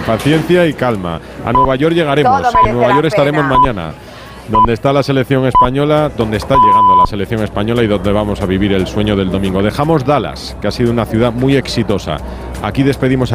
paciencia y calma. A Nueva York llegaremos. En Nueva York estaremos mañana. Donde está la selección española, donde está llegando la selección española y donde vamos a vivir el sueño del domingo. Dejamos Dallas, que ha sido una ciudad muy exitosa. Aquí despedimos a